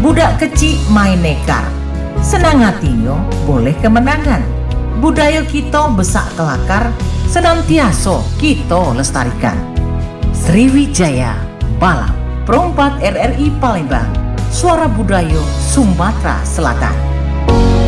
Budak kecil main nekar, senang hatinya boleh kemenangan. Budaya kita besak kelakar, senantiasa kita lestarikan. Sriwijaya Balap, Perompak RRI Palembang, Suara Budaya Sumatera Selatan.